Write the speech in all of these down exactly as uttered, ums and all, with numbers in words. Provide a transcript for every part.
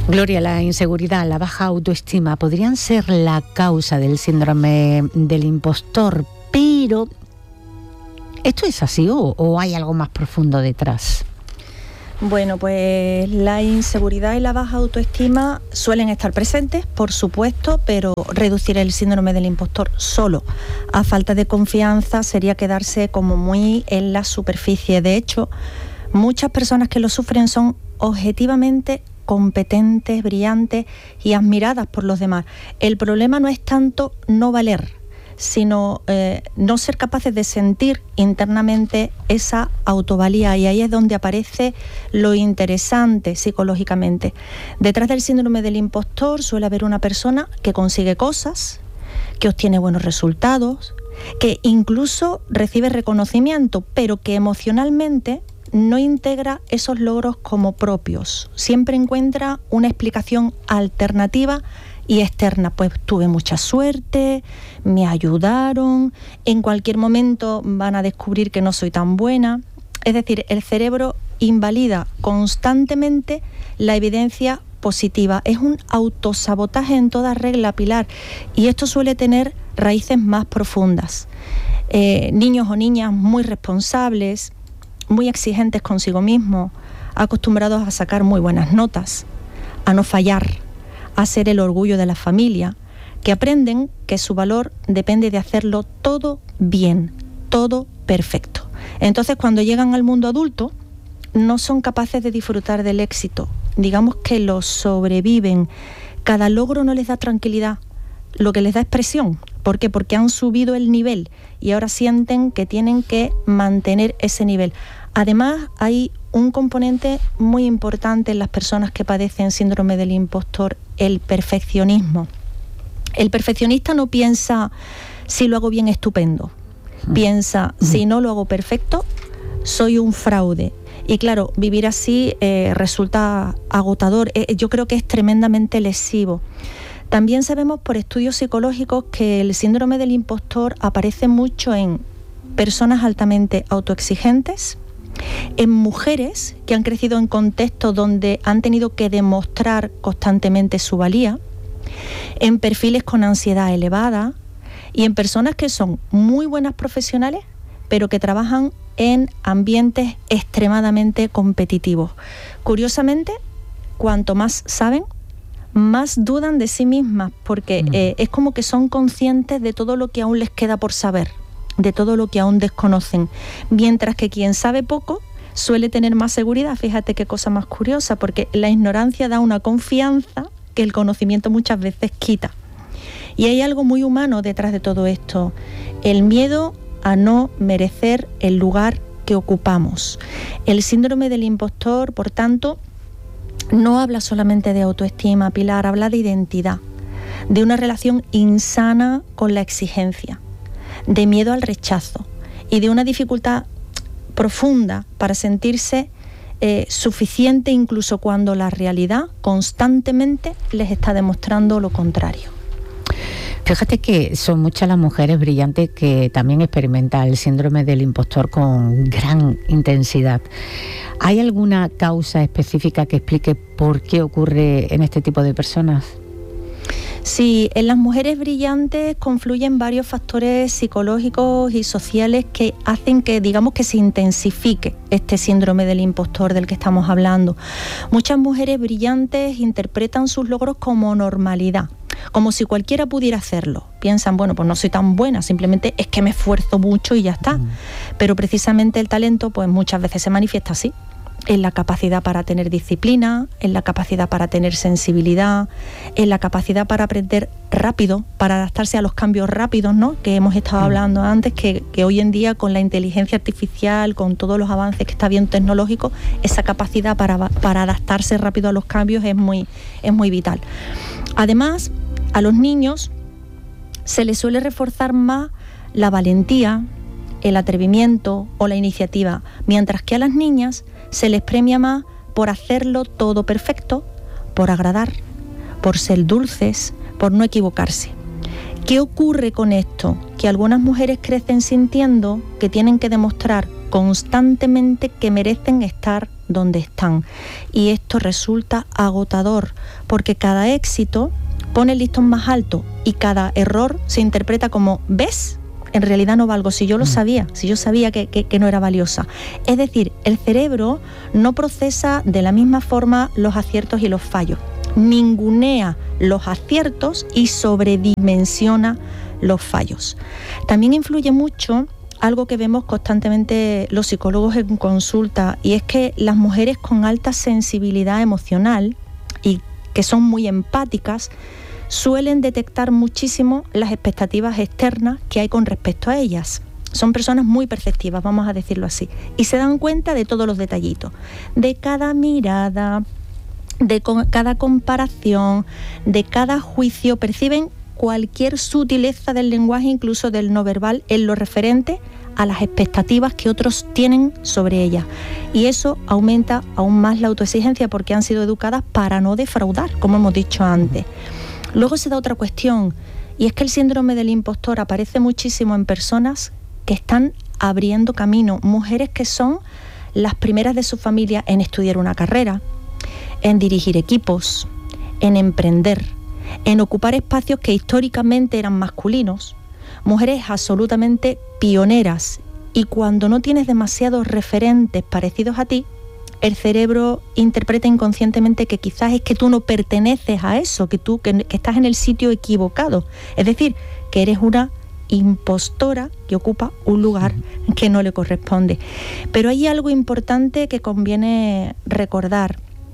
Gloria, la inseguridad, la baja autoestima podrían ser la causa del síndrome del impostor, pero ¿esto es así o, o hay algo más profundo detrás? Bueno, pues la inseguridad y la baja autoestima suelen estar presentes, por supuesto, pero reducir el síndrome del impostor solo a falta de confianza sería quedarse como muy en la superficie. De hecho, muchas personas que lo sufren son objetivamente competentes, brillantes y admiradas por los demás. El problema no es tanto no valer, sino eh, no ser capaces de sentir internamente esa autovalía, y ahí es donde aparece lo interesante psicológicamente. Detrás del síndrome del impostor suele haber una persona que consigue cosas, que obtiene buenos resultados, que incluso recibe reconocimiento, pero que emocionalmente no integra esos logros como propios. Siempre encuentra una explicación alternativa y externa, pues tuve mucha suerte, me ayudaron, en cualquier momento van a descubrir que no soy tan buena. Es decir, el cerebro invalida constantemente la evidencia positiva. Es un autosabotaje en toda regla, Pilar, y esto suele tener raíces más profundas. Eh, niños o niñas muy responsables, muy exigentes consigo mismos, acostumbrados a sacar muy buenas notas, a no fallar, a ser el orgullo de la familia, que aprenden que su valor depende de hacerlo todo bien, todo perfecto. Entonces, cuando llegan al mundo adulto, no son capaces de disfrutar del éxito. Digamos que lo sobreviven. Cada logro no les da tranquilidad, lo que les da es presión. ¿Por qué? Porque han subido el nivel y ahora sienten que tienen que mantener ese nivel. Además, hay un componente muy importante en las personas que padecen síndrome del impostor, el perfeccionismo. El perfeccionista no piensa, si lo hago bien, estupendo. Piensa, si no lo hago perfecto, soy un fraude. Y claro, vivir así eh, resulta agotador. Eh, yo creo que es tremendamente lesivo. También sabemos por estudios psicológicos que el síndrome del impostor aparece mucho en personas altamente autoexigentes, en mujeres que han crecido en contextos donde han tenido que demostrar constantemente su valía, en perfiles con ansiedad elevada y en personas que son muy buenas profesionales, pero que trabajan en ambientes extremadamente competitivos. Curiosamente, cuanto más saben, más dudan de sí mismas, porque eh, es como que son conscientes de todo lo que aún les queda por saber, de todo lo que aún desconocen, mientras que quien sabe poco suele tener más seguridad. Fíjate qué cosa más curiosa, porque la ignorancia da una confianza que el conocimiento muchas veces quita. Y hay algo muy humano detrás de todo esto, el miedo a no merecer el lugar que ocupamos. El síndrome del impostor, por tanto, no habla solamente de autoestima, Pilar, habla de identidad, de una relación insana con la exigencia, de miedo al rechazo y de una dificultad profunda para sentirse eh, suficiente incluso cuando la realidad constantemente les está demostrando lo contrario. Fíjate que son muchas las mujeres brillantes que también experimentan el síndrome del impostor con gran intensidad. ¿Hay alguna causa específica que explique por qué ocurre en este tipo de personas? Sí, en las mujeres brillantes confluyen varios factores psicológicos y sociales que hacen que, digamos, que se intensifique este síndrome del impostor del que estamos hablando. Muchas mujeres brillantes interpretan sus logros como normalidad, como si cualquiera pudiera hacerlo. Piensan, bueno, pues no soy tan buena, simplemente es que me esfuerzo mucho y ya está. Mm. Pero precisamente el talento, pues muchas veces se manifiesta así, en la capacidad para tener disciplina, en la capacidad para tener sensibilidad, en la capacidad para aprender rápido, para adaptarse a los cambios rápidos, ¿no?, que hemos estado hablando antes, que, que hoy en día con la inteligencia artificial, con todos los avances que está habiendo tecnológicos, esa capacidad para, para adaptarse rápido a los cambios es muy, es muy vital. Además, a los niños se les suele reforzar más la valentía, el atrevimiento o la iniciativa, mientras que a las niñas se les premia más por hacerlo todo perfecto, por agradar, por ser dulces, por no equivocarse. ¿Qué ocurre con esto? Que algunas mujeres crecen sintiendo que tienen que demostrar constantemente que merecen estar donde están. Y esto resulta agotador, porque cada éxito pone el listón más alto y cada error se interpreta como, ¿ves? En realidad no valgo, si yo lo sabía, si yo sabía que, que, que no era valiosa. Es decir, el cerebro no procesa de la misma forma los aciertos y los fallos. Ningunea los aciertos y sobredimensiona los fallos. También influye mucho algo que vemos constantemente los psicólogos en consulta, y es que las mujeres con alta sensibilidad emocional y que son muy empáticas suelen detectar muchísimo las expectativas externas que hay con respecto a ellas. Son personas muy perceptivas, vamos a decirlo así, y se dan cuenta de todos los detallitos, de cada mirada, de cada comparación, de cada juicio. Perciben cualquier sutileza del lenguaje, incluso del no verbal, en lo referente a las expectativas que otros tienen sobre ellas. Y eso aumenta aún más la autoexigencia, porque han sido educadas para no defraudar, como hemos dicho antes. Luego se da otra cuestión, y es que el síndrome del impostor aparece muchísimo en personas que están abriendo camino, mujeres que son las primeras de su familia en estudiar una carrera, en dirigir equipos, en emprender, en ocupar espacios que históricamente eran masculinos, mujeres absolutamente pioneras, y cuando no tienes demasiados referentes parecidos a ti, el cerebro interpreta inconscientemente que quizás es que tú no perteneces a eso, que tú que, que estás en el sitio equivocado, es decir, que eres una impostora que ocupa un lugar que no le corresponde. Pero hay algo importante que conviene recordar.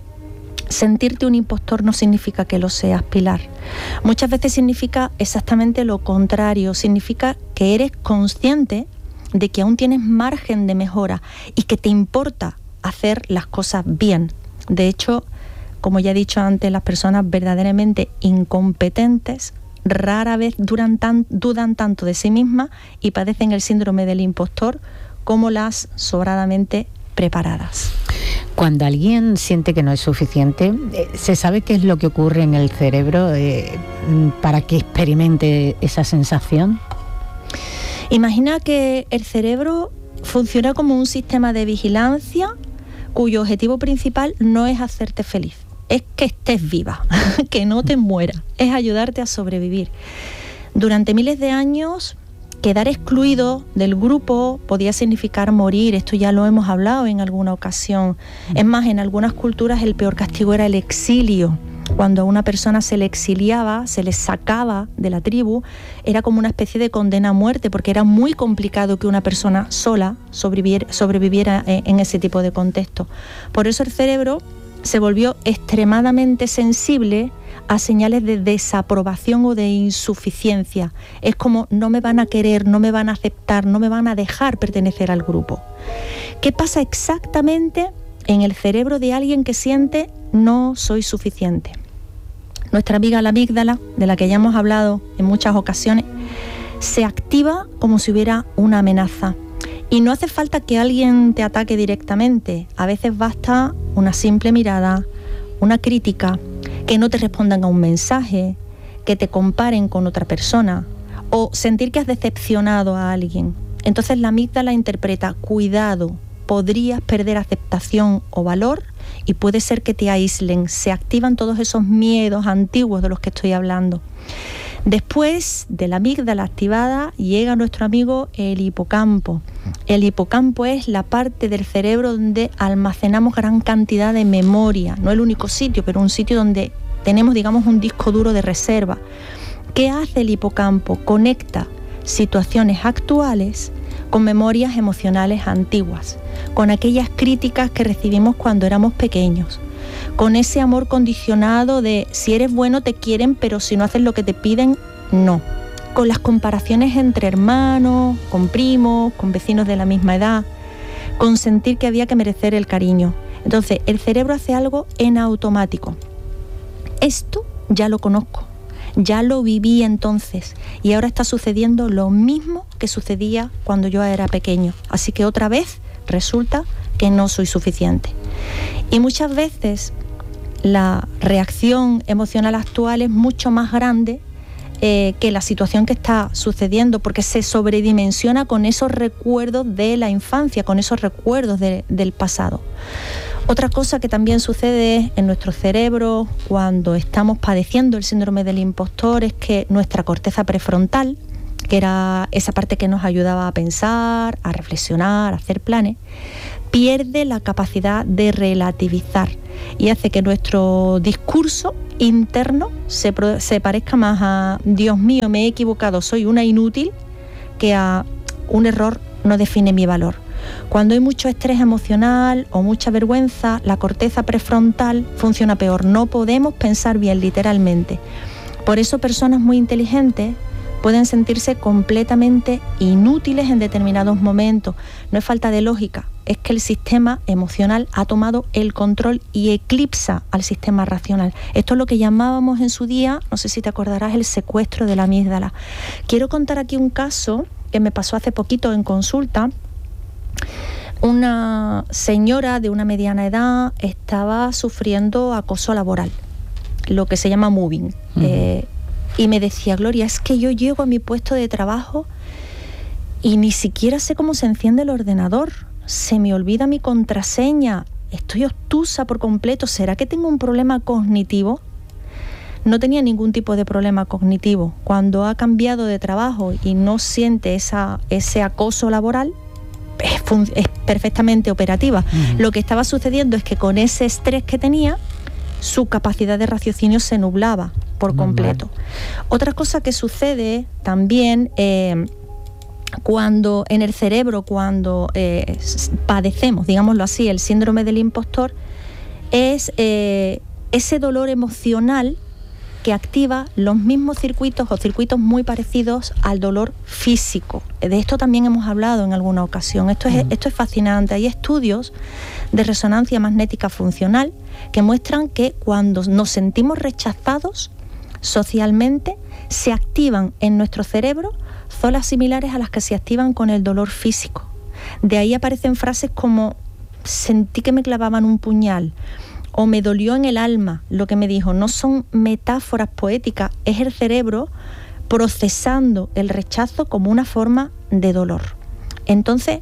Sentirte un impostor no significa que lo seas, Pilar. Muchas veces significa exactamente lo contrario. Significa que eres consciente de que aún tienes margen de mejora y que te importa hacer las cosas bien. De hecho, como ya he dicho antes, las personas verdaderamente incompetentes rara vez duran tan, dudan tanto de sí mismas y padecen el síndrome del impostor como las sobradamente preparadas. Cuando alguien siente que no es suficiente, ¿se sabe qué es lo que ocurre en el cerebro eh, para que experimente esa sensación? Imagina que el cerebro funciona como un sistema de vigilancia cuyo objetivo principal no es hacerte feliz, es que estés viva, que no te mueras, es ayudarte a sobrevivir. Durante miles de años, quedar excluido del grupo podía significar morir. Esto ya lo hemos hablado en alguna ocasión. Es más, en algunas culturas el peor castigo era el exilio. Cuando a una persona se le exiliaba, se le sacaba de la tribu, era como una especie de condena a muerte, porque era muy complicado que una persona sola sobreviviera, sobreviviera en ese tipo de contexto. Por eso el cerebro se volvió extremadamente sensible a señales de desaprobación o de insuficiencia. Es como, no me van a querer, no me van a aceptar, no me van a dejar pertenecer al grupo. ¿Qué pasa exactamente en el cerebro de alguien que siente no soy suficiente? Nuestra amiga la amígdala, de la que ya hemos hablado en muchas ocasiones, se activa como si hubiera una amenaza. Y no hace falta que alguien te ataque directamente. A veces basta una simple mirada, una crítica, que no te respondan a un mensaje, que te comparen con otra persona o sentir que has decepcionado a alguien. Entonces la amígdala interpreta, cuidado, podrías perder aceptación o valor y puede ser que te aíslen. Se activan todos esos miedos antiguos de los que estoy hablando. Después de la amígdala activada llega nuestro amigo el hipocampo. El hipocampo es la parte del cerebro donde almacenamos gran cantidad de memoria. No el único sitio, pero un sitio donde tenemos, digamos, un disco duro de reserva. ¿Qué hace el hipocampo? Conecta situaciones actuales con memorias emocionales antiguas, con aquellas críticas que recibimos cuando éramos pequeños, con ese amor condicionado de si eres bueno te quieren, pero si no haces lo que te piden, no. Con las comparaciones entre hermanos, con primos, con vecinos de la misma edad, con sentir que había que merecer el cariño. Entonces, el cerebro hace algo en automático. Esto ya lo conozco, ya lo viví entonces, y ahora está sucediendo lo mismo que sucedía cuando yo era pequeño. Así que otra vez resulta que no soy suficiente. Y muchas veces la reacción emocional actual es mucho más grande eh, que la situación que está sucediendo, porque se sobredimensiona con esos recuerdos de la infancia, con esos recuerdos de, del pasado. Otra cosa que también sucede en nuestro cerebro cuando estamos padeciendo el síndrome del impostor es que nuestra corteza prefrontal, que era esa parte que nos ayudaba a pensar, a reflexionar, a hacer planes, pierde la capacidad de relativizar y hace que nuestro discurso interno se, se parezca más a Dios mío, me he equivocado, soy una inútil, que a un error no define mi valor. Cuando hay mucho estrés emocional o mucha vergüenza, la corteza prefrontal funciona peor. No podemos pensar bien, literalmente. Por eso personas muy inteligentes pueden sentirse completamente inútiles en determinados momentos. No es falta de lógica, es que el sistema emocional ha tomado el control y eclipsa al sistema racional. Esto es lo que llamábamos en su día, no sé si te acordarás, el secuestro de la amígdala. Quiero contar aquí un caso que me pasó hace poquito en consulta. Una señora de una mediana edad estaba sufriendo acoso laboral, lo que se llama moving. Uh-huh. Eh, y me decía, Gloria, es que yo llego a mi puesto de trabajo y ni siquiera sé cómo se enciende el ordenador, se me olvida mi contraseña, estoy obtusa por completo, ¿será que tengo un problema cognitivo? No tenía ningún tipo de problema cognitivo. Cuando ha cambiado de trabajo y no siente esa, ese acoso laboral, es, fun- es perfectamente operativa. Uh-huh. Lo que estaba sucediendo es que con ese estrés que tenía, su capacidad de raciocinio se nublaba por completo. Normal. Otra cosa que sucede también eh, cuando en el cerebro, cuando eh, padecemos, digámoslo así, el síndrome del impostor, es eh, ese dolor emocional que activa los mismos circuitos o circuitos muy parecidos al dolor físico. De esto también hemos hablado en alguna ocasión. Esto es, mm. esto es fascinante. Hay estudios de resonancia magnética funcional que muestran que cuando nos sentimos rechazados socialmente, se activan en nuestro cerebro zonas similares a las que se activan con el dolor físico. De ahí aparecen frases como sentí que me clavaban un puñal, o me dolió en el alma lo que me dijo. No son metáforas poéticas, es el cerebro procesando el rechazo como una forma de dolor. Entonces,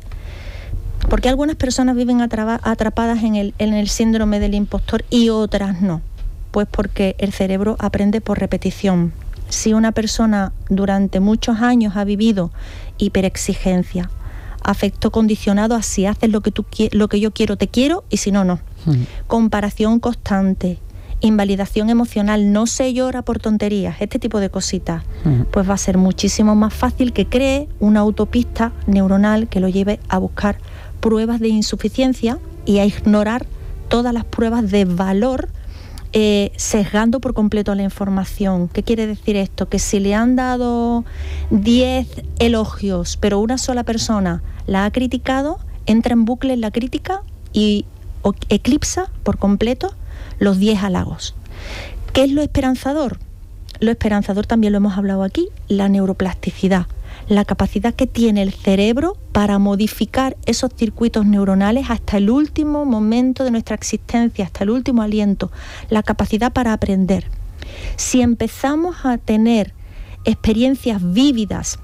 ¿por qué algunas personas viven atrapadas en el, en el síndrome del impostor y otras no? Pues porque el cerebro aprende por repetición. Si una persona durante muchos años ha vivido hiperexigencia, afecto condicionado a si haces lo que tú lo que yo quiero, te quiero, y si no, no. Mm. Comparación constante, invalidación emocional, no se llora por tonterías, este tipo de cositas, mm. pues va a ser muchísimo más fácil que cree una autopista neuronal que lo lleve a buscar pruebas de insuficiencia y a ignorar todas las pruebas de valor, eh, sesgando por completo la información. ¿Qué quiere decir esto? Que si le han dado diez elogios, pero una sola persona la ha criticado, entra en bucle en la crítica y eclipsa por completo los diez halagos. ¿Qué es lo esperanzador? Lo esperanzador también lo hemos hablado aquí, la neuroplasticidad, la capacidad que tiene el cerebro para modificar esos circuitos neuronales hasta el último momento de nuestra existencia, hasta el último aliento, la capacidad para aprender. Si empezamos a tener experiencias vívidas,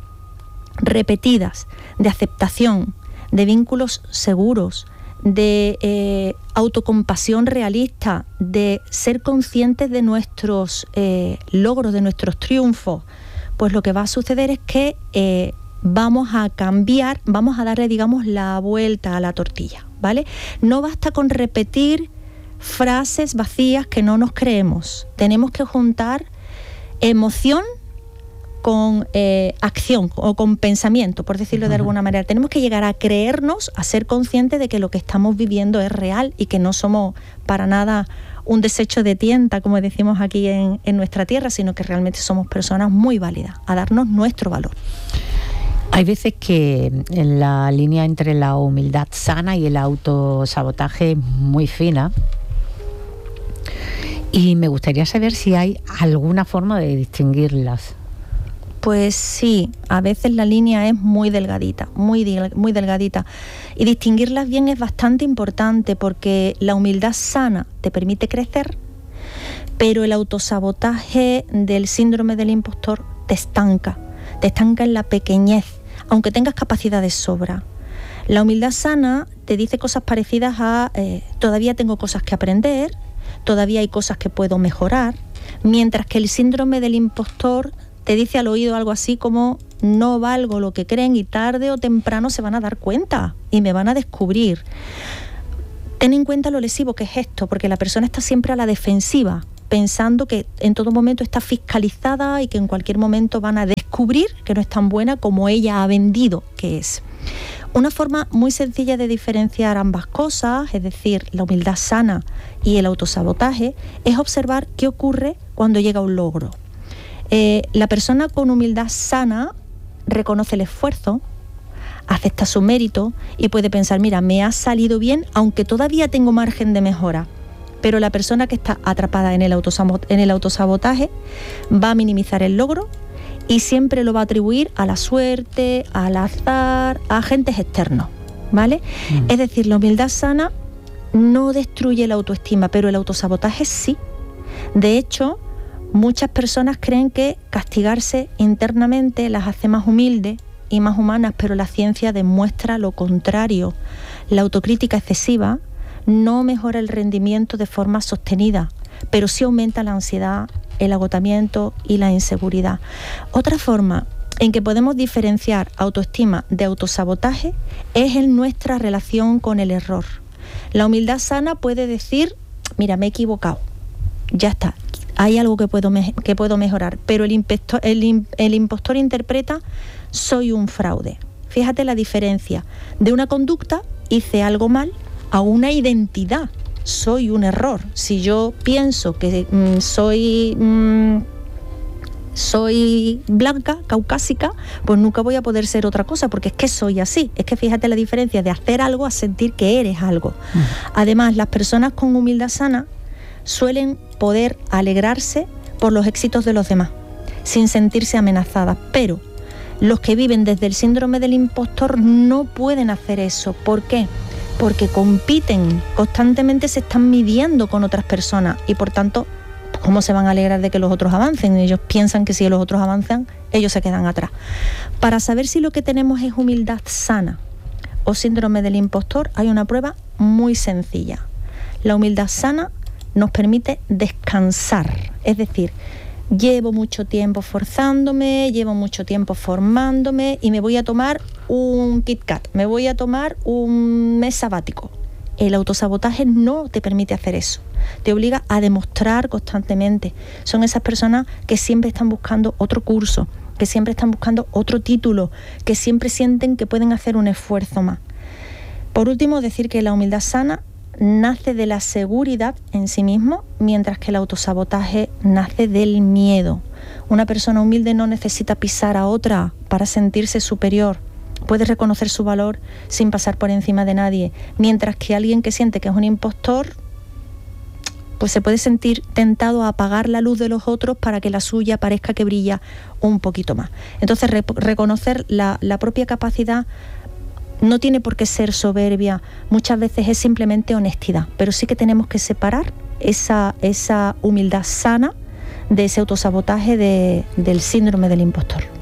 repetidas, de aceptación, de vínculos seguros, de eh, autocompasión realista, de ser conscientes de nuestros eh, logros, de nuestros triunfos, pues lo que va a suceder es que eh, vamos a cambiar, vamos a darle, digamos, la vuelta a la tortilla, ¿vale? No basta con repetir frases vacías que no nos creemos. Tenemos que juntar emoción con eh, acción o con pensamiento, por decirlo de alguna manera. Tenemos que llegar a creernos, a ser conscientes de que lo que estamos viviendo es real y que no somos para nada un desecho de tienta, como decimos aquí en, en nuestra tierra, sino que realmente somos personas muy válidas, a darnos nuestro valor. Hay veces que en la línea entre la humildad sana y el autosabotaje es muy fina, y me gustaría saber si hay alguna forma de distinguirlas. Pues sí, a veces la línea es muy delgadita, muy, muy delgadita. Y distinguirlas bien es bastante importante porque la humildad sana te permite crecer, pero el autosabotaje del síndrome del impostor te estanca, te estanca en la pequeñez, aunque tengas capacidad de sobra. La humildad sana te dice cosas parecidas a eh, todavía tengo cosas que aprender, todavía hay cosas que puedo mejorar, mientras que el síndrome del impostor te dice al oído algo así como no valgo lo que creen y tarde o temprano se van a dar cuenta y me van a descubrir. Ten en cuenta lo lesivo que es esto, porque la persona está siempre a la defensiva, pensando que en todo momento está fiscalizada y que en cualquier momento van a descubrir que no es tan buena como ella ha vendido que es. Una forma muy sencilla de diferenciar ambas cosas, es decir, la humildad sana y el autosabotaje, es observar qué ocurre cuando llega un logro. Eh, la persona con humildad sana reconoce el esfuerzo, acepta su mérito y puede pensar, mira, me ha salido bien, aunque todavía tengo margen de mejora. Pero la persona que está atrapada en el autosabot- en el autosabotaje va a minimizar el logro y siempre lo va a atribuir a la suerte, al azar, a agentes externos, ¿vale? Mm. Es decir, la humildad sana no destruye la autoestima, pero el autosabotaje sí. De hecho, muchas personas creen que castigarse internamente las hace más humildes y más humanas, pero la ciencia demuestra lo contrario. La autocrítica excesiva no mejora el rendimiento de forma sostenida, pero sí aumenta la ansiedad, el agotamiento y la inseguridad. Otra forma en que podemos diferenciar autoestima de autosabotaje es en nuestra relación con el error. La humildad sana puede decir, mira, me he equivocado, ya está, hay algo que puedo, me- que puedo mejorar, pero el, impostor, el, el impostor interpreta, soy un fraude. Fíjate la diferencia de una conducta, hice algo mal, a una identidad, soy un error. Si yo pienso que mmm, soy mmm, soy blanca, caucásica, pues nunca voy a poder ser otra cosa, porque es que soy así. Es que fíjate la diferencia de hacer algo a sentir que eres algo. Mm. Además, las personas con humildad sana suelen poder alegrarse por los éxitos de los demás, sin sentirse amenazadas, pero los que viven desde el síndrome del impostor no pueden hacer eso. ¿Por qué? Porque compiten, constantemente se están midiendo con otras personas y por tanto, ¿cómo se van a alegrar de que los otros avancen? Ellos piensan que si los otros avanzan, ellos se quedan atrás. Para saber si lo que tenemos es humildad sana o síndrome del impostor, hay una prueba muy sencilla. La humildad sana nos permite descansar, es decir, llevo mucho tiempo forzándome, llevo mucho tiempo formándome y me voy a tomar un Kit Kat, me voy a tomar un mes sabático. El autosabotaje no te permite hacer eso, te obliga a demostrar constantemente. Son esas personas que siempre están buscando otro curso, que siempre están buscando otro título, que siempre sienten que pueden hacer un esfuerzo más. Por último, decir que la humildad sana nace de la seguridad en sí mismo, mientras que el autosabotaje nace del miedo. Una persona humilde no necesita pisar a otra para sentirse superior. Puede reconocer su valor sin pasar por encima de nadie, mientras que alguien que siente que es un impostor, pues se puede sentir tentado a apagar la luz de los otros para que la suya parezca que brilla un poquito más. Entonces, re- reconocer la, la propia capacidad no tiene por qué ser soberbia, muchas veces es simplemente honestidad, pero sí que tenemos que separar esa, esa humildad sana de ese autosabotaje de, del síndrome del impostor.